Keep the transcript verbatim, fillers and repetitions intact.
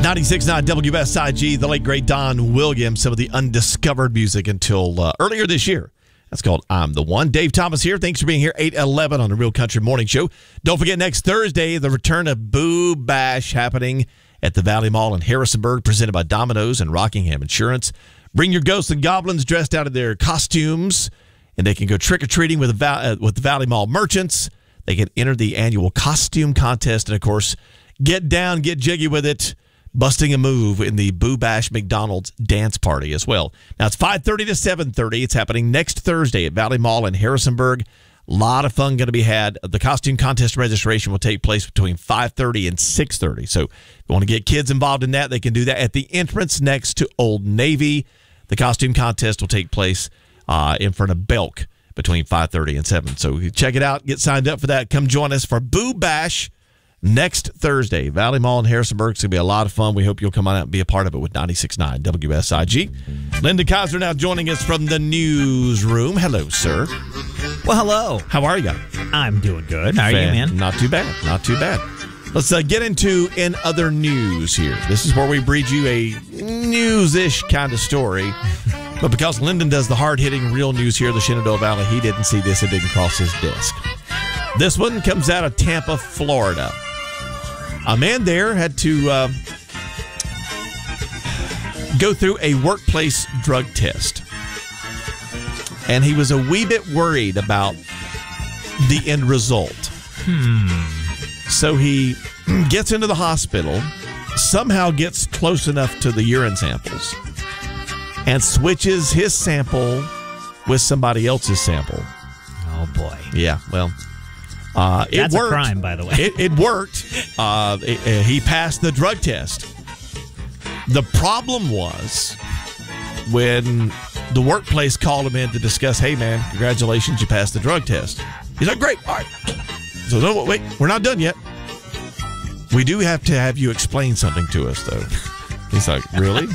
ninety-six point nine W S I G, the late great Don Williams, some of the undiscovered music until uh, earlier this year. That's called I'm the One. Dave Thomas here. Thanks for being here. eight eleven on the Real Country Morning Show. Don't forget, next Thursday, the return of Boo Bash happening at the Valley Mall in Harrisonburg, presented by Domino's and Rockingham Insurance. Bring your ghosts and goblins dressed out of their costumes, and they can go trick-or-treating with the, uh, with the Valley Mall merchants. They can enter the annual costume contest, and, of course, get down, get jiggy with it, busting a move in the Boo Bash McDonald's dance party as well. Now, it's five thirty to seven thirty. It's happening next Thursday at Valley Mall in Harrisonburg. A lot of fun going to be had. The costume contest registration will take place between five thirty and six thirty. So if you want to get kids involved in that, they can do that at the entrance next to Old Navy. The costume contest will take place uh, in front of Belk between five thirty and seven. So check it out. Get signed up for that. Come join us for Boo Bash next Thursday, Valley Mall in Harrisonburg. It's going to be a lot of fun. We hope you'll come on out and be a part of it with ninety-six point nine W S I G. Linda Kaiser now joining us from the newsroom. Hello, sir. Well, hello. How are you? I'm doing good. How are Fan- you, man? Not too bad. Not too bad. Let's uh, get into In Other News here. This is where we breed you a news-ish kind of story. But because Lyndon does the hard-hitting real news here in the Shenandoah Valley, he didn't see this. It didn't cross his desk. This one comes out of Tampa, Florida. A man there had to uh, go through a workplace drug test. And he was a wee bit worried about the end result. Hmm. So he gets into the hospital, somehow gets close enough to the urine samples, and switches his sample with somebody else's sample. Oh, boy. Yeah, well... Uh, it That's worked. a crime, by the way. It, it worked. Uh, it, uh, he passed the drug test. The problem was when the workplace called him in to discuss, hey, man, congratulations, you passed the drug test. He's like, great, all right. So, no, wait, we're not done yet. We do have to have you explain something to us, though. He's like, really?